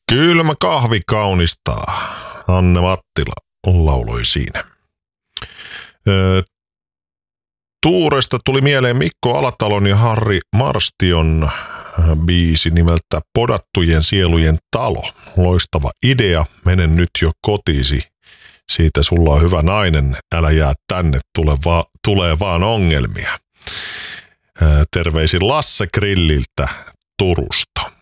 Kylmä kahvi kaunistaa. Anne Mattila lauloi siinä. Tuuresta tuli mieleen Mikko Alatalon ja Harri Marstion biisi nimeltä Podattujen sielujen talo. Loistava idea, mene nyt jo kotiisi. Siitä sulla on hyvä nainen, älä jää tänne, tulee vaan ongelmia. Terveisin Lasse Grilliltä Turusta.